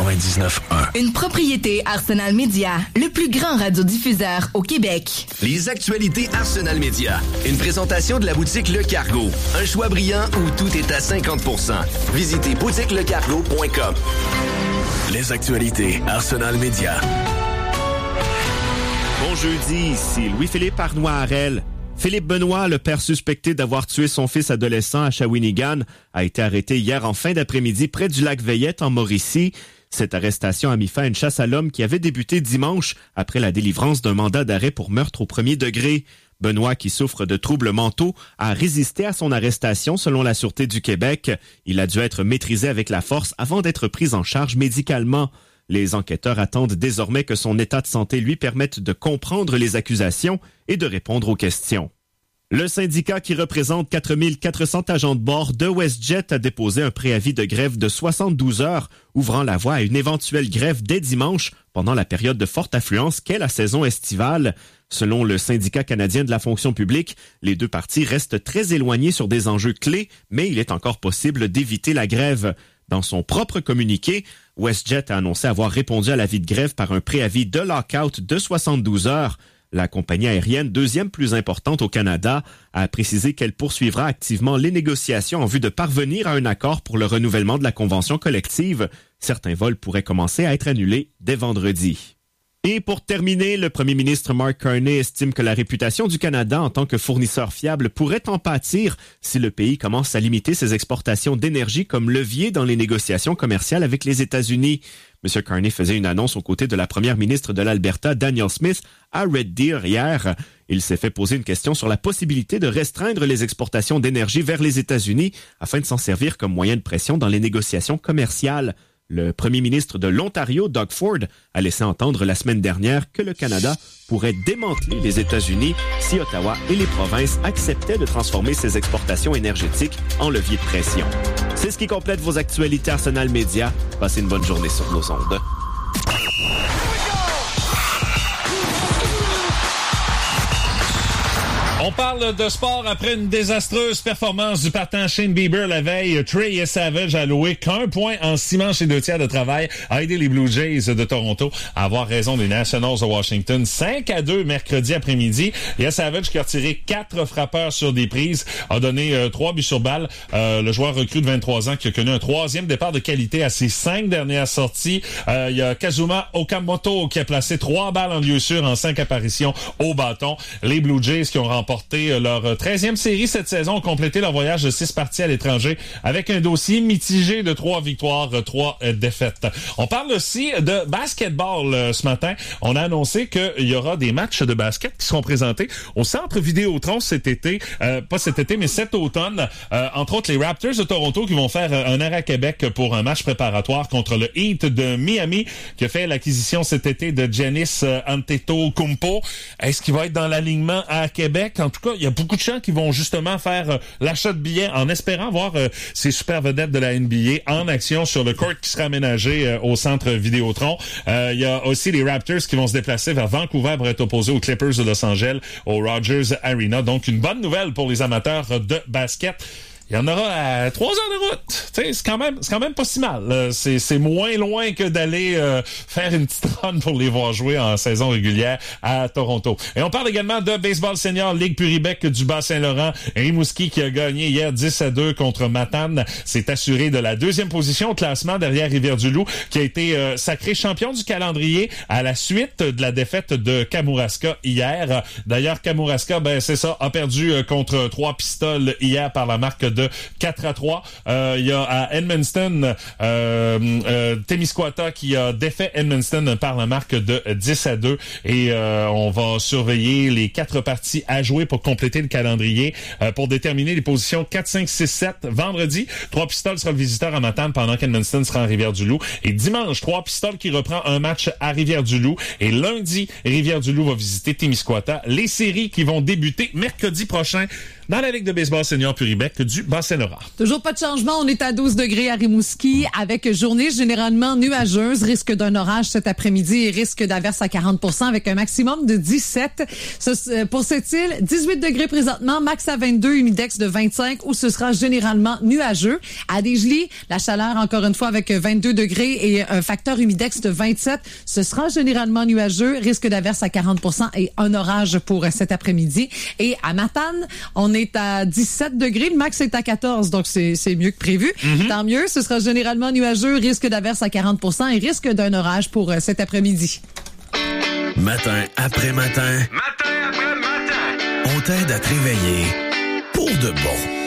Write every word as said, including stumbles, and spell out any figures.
quatre-vingt-dix-neuf un. Une propriété Arsenal Média, le plus grand radiodiffuseur au Québec. Les actualités Arsenal Média. Une présentation de la boutique Le Cargo. Un choix brillant où tout est à cinquante pour cent. Visitez boutique le cargo point com. Les actualités Arsenal Média. Bon jeudi, ici Louis-Philippe Arnois-Harel. Philippe Benoît, le père suspecté d'avoir tué son fils adolescent à Shawinigan, a été arrêté hier en fin d'après-midi près du lac Veillette en Mauricie. Cette arrestation a mis fin à une chasse à l'homme qui avait débuté dimanche après la délivrance d'un mandat d'arrêt pour meurtre au premier degré. Benoît, qui souffre de troubles mentaux, a résisté à son arrestation selon la Sûreté du Québec. Il a dû être maîtrisé avec la force avant d'être pris en charge médicalement. Les enquêteurs attendent désormais que son état de santé lui permette de comprendre les accusations et de répondre aux questions. Le syndicat qui représente quatre mille quatre cents agents de bord de WestJet a déposé un préavis de grève de soixante-douze heures, ouvrant la voie à une éventuelle grève dès dimanche pendant la période de forte affluence qu'est la saison estivale. Selon le syndicat canadien de la fonction publique, les deux parties restent très éloignées sur des enjeux clés, mais il est encore possible d'éviter la grève. Dans son propre communiqué, WestJet a annoncé avoir répondu à l'avis de grève par un préavis de lockout de soixante-douze heures. La compagnie aérienne, deuxième plus importante au Canada, a précisé qu'elle poursuivra activement les négociations en vue de parvenir à un accord pour le renouvellement de la convention collective. Certains vols pourraient commencer à être annulés dès vendredi. Et pour terminer, le premier ministre Mark Carney estime que la réputation du Canada en tant que fournisseur fiable pourrait en pâtir si le pays commence à limiter ses exportations d'énergie comme levier dans les négociations commerciales avec les États-Unis. M. Carney faisait une annonce aux côtés de la première ministre de l'Alberta, Danielle Smith, à Red Deer hier. Il s'est fait poser une question sur la possibilité de restreindre les exportations d'énergie vers les États-Unis afin de s'en servir comme moyen de pression dans les négociations commerciales. Le premier ministre de l'Ontario, Doug Ford, a laissé entendre la semaine dernière que le Canada pourrait démanteler les États-Unis si Ottawa et les provinces acceptaient de transformer ses exportations énergétiques en levier de pression. C'est ce qui complète vos actualités Arsenal Média. Passez une bonne journée sur nos ondes. On parle de sport après une désastreuse performance du partant Shane Bieber la veille. Trey Savage a alloué qu'un point en six manches et deux tiers de travail a aidé les Blue Jays de Toronto à avoir raison des Nationals de Washington. cinq à deux mercredi après-midi. Il y a Savage qui a retiré quatre frappeurs sur des prises, a donné euh, trois buts sur balle. Euh, le joueur recru de vingt-trois ans qui a connu un troisième départ de qualité à ses cinq dernières sorties. Euh, il y a Kazuma Okamoto qui a placé trois balles en lieu sûr en cinq apparitions au bâton. Les Blue Jays qui ont remporté leur treizième série cette saison, ont complété leur voyage de six parties à l'étranger avec un dossier mitigé de trois victoires, trois défaites. On parle aussi de basketball euh, ce matin. On a annoncé qu'il y aura des matchs de basket qui seront présentés au Centre Vidéotron cet été, euh, pas cet été, mais cet automne. Euh, entre autres, les Raptors de Toronto qui vont faire un arrêt à Québec pour un match préparatoire contre le Heat de Miami qui a fait l'acquisition cet été de Giannis Antetokounmpo. Est-ce qu'il va être dans l'alignement à Québec? En tout cas, il y a beaucoup de gens qui vont justement faire euh, l'achat de billets en espérant voir euh, ces super vedettes de la N B A en action sur le court qui sera aménagé euh, au centre Vidéotron. Euh, il y a aussi les Raptors qui vont se déplacer vers Vancouver pour être opposés aux Clippers de Los Angeles au Rogers Arena. Donc, une bonne nouvelle pour les amateurs de basket. Il y en aura à trois heures de route. T'sais, c'est quand même, c'est quand même pas si mal. Euh, c'est, c'est moins loin que d'aller euh, faire une petite run pour les voir jouer en saison régulière à Toronto. Et on parle également de baseball senior, Ligue Puribec du Bas-Saint-Laurent. Rimouski qui a gagné hier dix à deux contre Matane s'est assuré de la deuxième position au classement derrière Rivière-du-Loup, qui a été euh, sacré champion du calendrier à la suite de la défaite de Kamouraska hier. D'ailleurs, Kamouraska, ben c'est ça, a perdu euh, contre trois Pistoles hier par la marque de quatre à trois. Euh, il y a à Edmundston euh, euh, Témiscouata qui a défait Edmundston par la marque de dix à deux et euh, on va surveiller les quatre parties à jouer pour compléter le calendrier euh, pour déterminer les positions quatre, cinq, six, sept. Vendredi, trois Pistoles sera le visiteur à Matane pendant qu'Edmundston sera en Rivière-du-Loup. Et dimanche, trois Pistoles qui reprend un match à Rivière-du-Loup. Et lundi, Rivière-du-Loup va visiter Témiscouata. Les séries qui vont débuter mercredi prochain. Dans la Ligue de baseball senior Puribec du Bas-Saint-Laurent. Toujours pas de changement. On est à douze degrés à Rimouski avec journée généralement nuageuse, risque d'un orage cet après-midi et risque d'averse à quarante pour cent avec un maximum de dix-sept. Ce, pour cette île, dix-huit degrés présentement, max à vingt-deux, humidex de vingt-cinq où ce sera généralement nuageux. À Desjely, la chaleur encore une fois avec vingt-deux degrés et un facteur humidex de vingt-sept. Ce sera généralement nuageux, risque d'averse à quarante pour cent et un orage pour cet après-midi. Et à Matane, on est à dix-sept degrés, le max est à quatorze, donc c'est, c'est mieux que prévu. Mm-hmm. Tant mieux, ce sera généralement nuageux, risque d'averse à quarante pour cent et risque d'un orage pour cet après-midi. Matin après matin. Matin après matin. On t'aide à te réveiller pour de bon.